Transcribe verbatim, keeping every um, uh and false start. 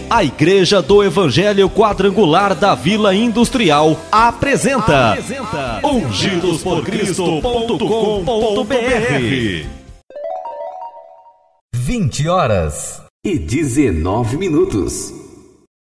A Igreja do Evangelho Quadrangular da Vila Industrial apresenta, apresenta ungidos por cristo ponto com ponto b r. vinte horas e dezenove minutos.